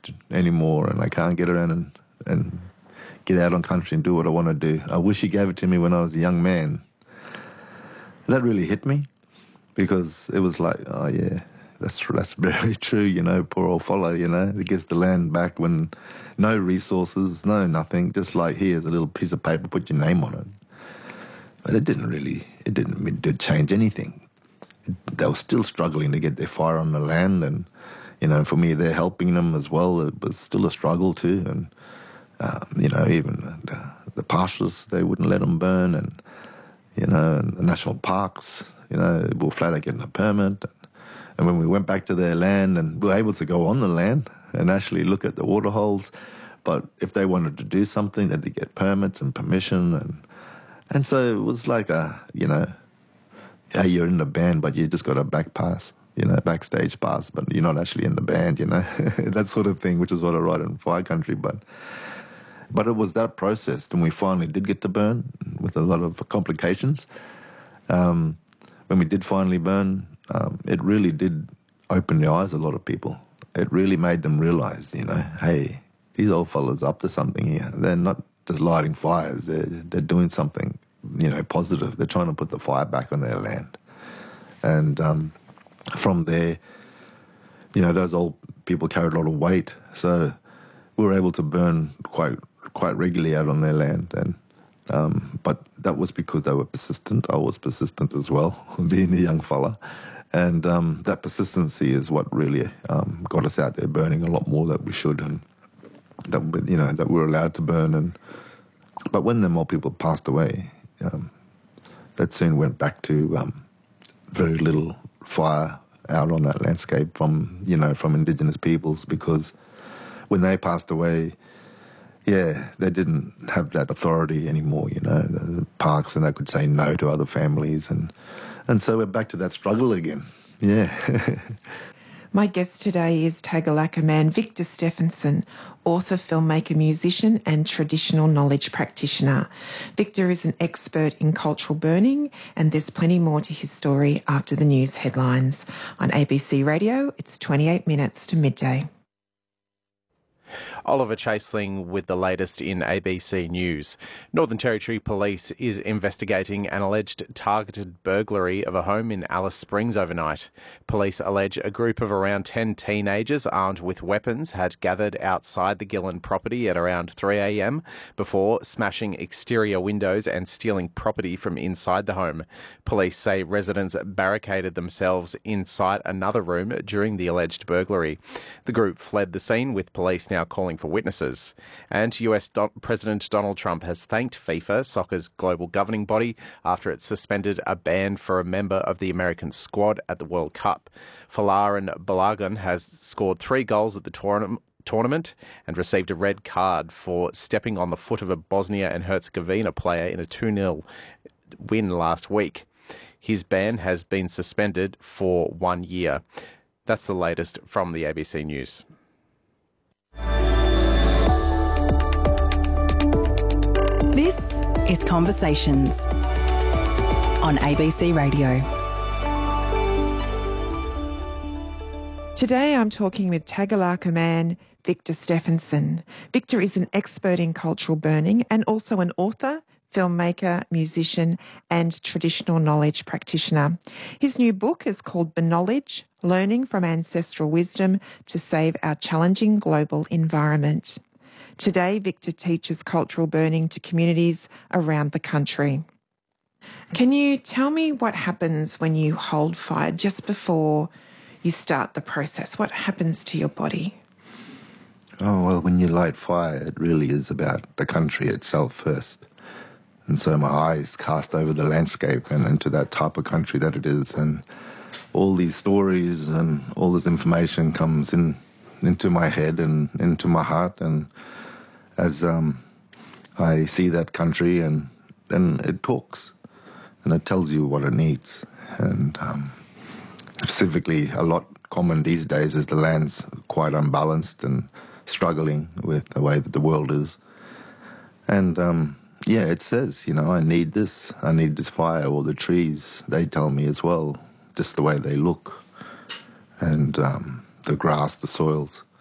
encouraged anymore, and I can't get around and get out on country and do what I want to do. I wish he gave it to me when I was a young man. That really hit me, because it was like, oh yeah, that's very true, you know, poor old fellow, you know, he gets the land back when no resources, no nothing, just like here's a little piece of paper, put your name on it. But it didn't change anything. They were still struggling to get their fire on the land, and, you know, for me, they're helping them as well. It was still a struggle too, and, you know, even the pastures, they wouldn't let them burn, and, you know, and the national parks, you know, we were flat out getting a permit. And when we went back to their land, and we were able to go on the land and actually look at the water holes, but if they wanted to do something, they had to get permits and permission, and so it was like you know, yeah, you're in the band, but you just got a back pass, you know, backstage pass, but you're not actually in the band, you know, that sort of thing, which is what I write in Fire Country, but it was that process, and we finally did get to burn with a lot of complications. When we did finally burn, it really did open the eyes of a lot of people. It really made them realise, you know, hey, these old fellas up to something here. They're not just lighting fires. They're doing something, you know, positive. They're trying to put the fire back on their land. And from there, you know, those old people carried a lot of weight. So we were able to burn quite regularly out on their land. And but that was because they were persistent. I was persistent as well, being a young fella. And that persistency is what really got us out there burning a lot more than we should, and that, you know, that we were allowed to burn. But when the more people passed away, that soon went back to very little fire out on that landscape from Indigenous peoples, because when they passed away, yeah, they didn't have that authority anymore, you know, the parks, and they could say no to other families, and so we're back to that struggle again. Yeah. My guest today is Tagalaka man Victor Stephenson, author, filmmaker, musician and traditional knowledge practitioner. Victor is an expert in cultural burning, and there's plenty more to his story after the news headlines. On ABC Radio, it's 28 minutes to midday. Oliver Chaseling with the latest in ABC News. Northern Territory Police is investigating an alleged targeted burglary of a home in Alice Springs overnight. Police allege a group of around 10 teenagers armed with weapons had gathered outside the Gillen property at around 3 a.m. before smashing exterior windows and stealing property from inside the home. Police say residents barricaded themselves inside another room during the alleged burglary. The group fled the scene, with police now calling for witnesses. And US President Donald Trump has thanked FIFA, soccer's global governing body, after it suspended a ban for a member of the American squad at the World Cup. Folarin Balogun has scored 3 goals at the tournament and received a red card for stepping on the foot of a Bosnia and Herzegovina player in a 2-0 win last week. His ban has been suspended for 1 year. That's the latest from the ABC News. This is Conversations on ABC Radio. Today I'm talking with Tagalaka man Victor Stephenson. Victor is an expert in cultural burning and also an author, filmmaker, musician and traditional knowledge practitioner. His new book is called The Knowledge: Learning from Ancestral Wisdom to Save Our Challenging Global Environment. Today, Victor teaches cultural burning to communities around the country. Can you tell me what happens when you hold fire just before you start the process? What happens to your body? Oh, well, when you light fire, it really is about the country itself first. And so my eyes cast over the landscape and into that type of country that it is. And all these stories and all this information comes into my head and into my heart. And as I see that country, and it talks and it tells you what it needs. And specifically, a lot common these days is the land's quite unbalanced and struggling with the way that the world is. And yeah, it says, you know, I need this fire, or the trees, they tell me as well, just the way they look, and the grass, the soils.